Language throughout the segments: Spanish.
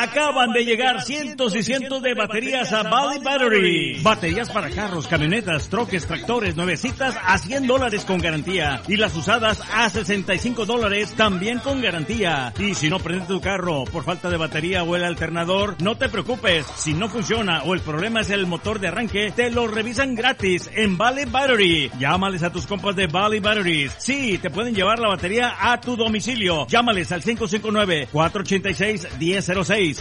Acaban de llegar cientos y cientos de baterías a Valley Battery. Baterías para carros, camionetas, troques, tractores, nuevecitas a $100 con garantía. Y las usadas a $65 también con garantía. Y si no prende tu carro por falta de batería o el alternador, no te preocupes. Si no funciona o el problema es el motor de arranque, te lo revisan gratis en Valley Battery. Llámales a tus compas de Valley Batteries. Sí, te pueden llevar la batería a tu domicilio. Llámales al 559-486-1006.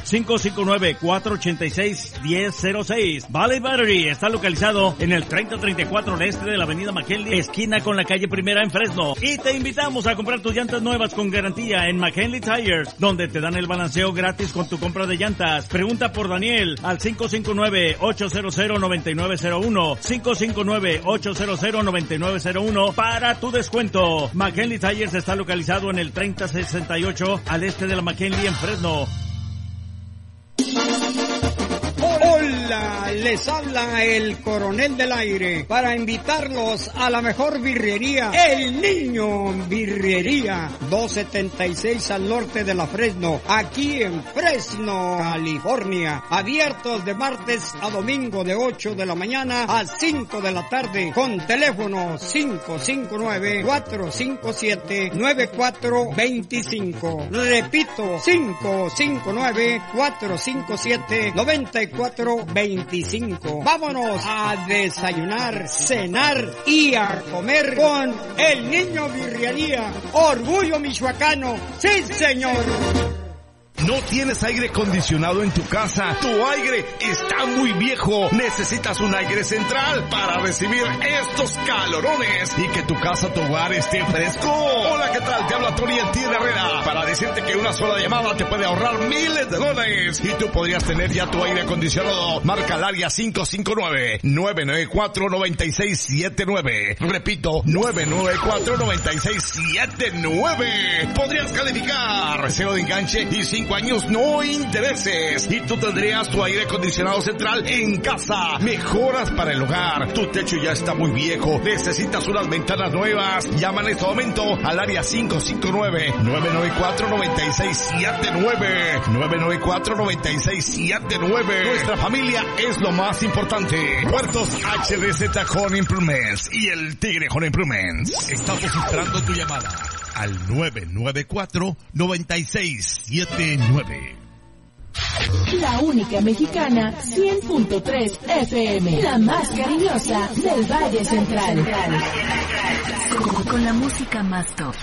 559-486-1006. Valley Battery está localizado en el 3034 al este de la avenida McKinley, esquina con la calle Primera en Fresno. Y te invitamos a comprar tus llantas nuevas con garantía en McKinley Tires, donde te dan el balanceo gratis con tu compra de llantas. Pregunta por Daniel al 559-800-9901. 559-800-9901 para tu descuento. McKinley Tires está localizado en el 3068 al este de la McKinley en Fresno. Hola, les habla el Coronel del Aire para invitarlos a la mejor birrería, El Niño Birrería, 276 al norte de la Fresno, aquí en Fresno, California. Abiertos de martes a domingo de 8 de la mañana a 5 de la tarde, con teléfono 559-457-9425. Repito, 559-457-9425. Vámonos a desayunar, cenar y a comer con El Niño Birrería. Orgullo michoacano. ¡Sí, señor! ¿No tienes aire acondicionado en tu casa? Tu aire está muy viejo. Necesitas un aire central para recibir estos calorones y que tu casa, tu hogar esté fresco. Hola, ¿qué tal? Te habla Tony Antier Herrera para decirte que una sola llamada te puede ahorrar miles de dólares y tú podrías tener ya tu aire acondicionado. Marca el área 559-994-9679. Repito, 994-9679. Podrías calificar. Cero de enganche y 5 años no intereses. Y tú tendrías tu aire acondicionado central en casa. Mejoras para el hogar. Tu techo ya está muy viejo. Necesitas unas ventanas nuevas. Llama en este momento al área 559-994-9679. 994-9679. Nuestra familia es lo más importante. Puertos HDZ Home Improvements y el Tigre Home Improvements. Estamos esperando tu llamada al 994-9679. La única mexicana, 100.3 FM, la más cariñosa del Valle Central. Con la música más top.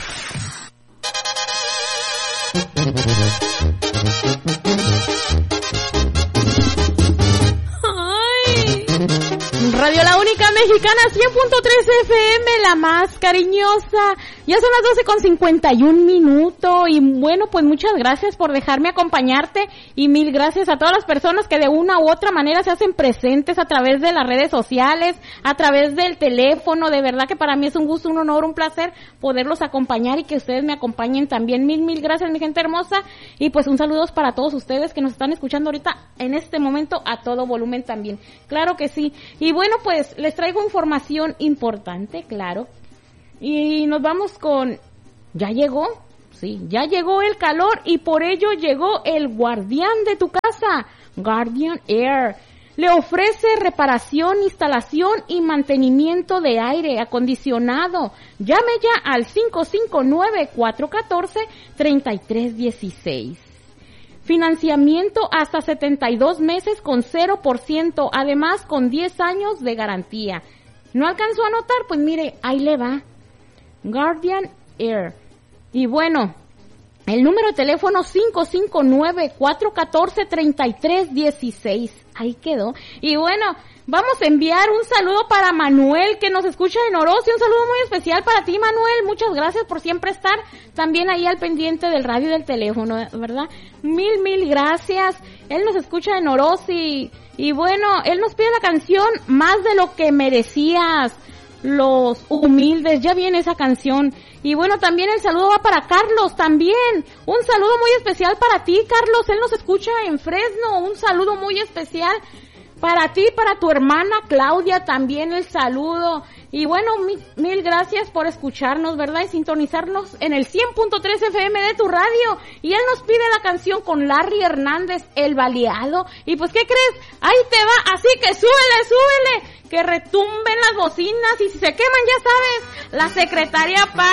Radio La Única Mexicana, 100.3 FM, la más cariñosa. Ya son las 12:51 y bueno, pues muchas gracias por dejarme acompañarte y mil gracias a todas las personas que de una u otra manera se hacen presentes a través de las redes sociales, a través del teléfono. De verdad que para mí es un gusto, un honor, un placer poderlos acompañar y que ustedes me acompañen también. Mil gracias, mi gente hermosa, y pues un saludo para todos ustedes que nos están escuchando ahorita en este momento a todo volumen también. Claro que sí. Y bueno, pues les traigo información importante, claro. Y nos vamos con... ¿Ya llegó? Sí, ya llegó el calor y por ello llegó el guardián de tu casa, Guardian Air. Le ofrece reparación, instalación y mantenimiento de aire acondicionado. Llame ya al 559-414-3316. Financiamiento hasta 72 meses con 0%, además con 10 años de garantía. ¿No alcanzó a anotar? Pues mire, ahí le va. Guardian Air. Y bueno, el número de teléfono 559-414-3316. Ahí quedó. Y bueno, vamos a enviar un saludo para Manuel, que nos escucha en Orosi. Un saludo muy especial para ti, Manuel. Muchas gracias por siempre estar también ahí al pendiente del radio y del teléfono, ¿verdad? Mil gracias. Él nos escucha en Orosi. Y bueno, él nos pide la canción Más de lo que merecías, Los Humildes. Ya viene esa canción. Y bueno, también el saludo va para Carlos también. Un saludo muy especial para ti, Carlos. Él nos escucha en Fresno. Un saludo muy especial Para ti, para tu hermana Claudia también el saludo. Y bueno, mil gracias por escucharnos, ¿verdad? Y sintonizarnos en el 100.3 FM de tu radio. Y él nos pide la canción con Larry Hernández, El Baleado. Y pues, ¿qué crees? Ahí te va, así que súbele, que retumben las bocinas. Y si se queman, ya sabes, la secretaria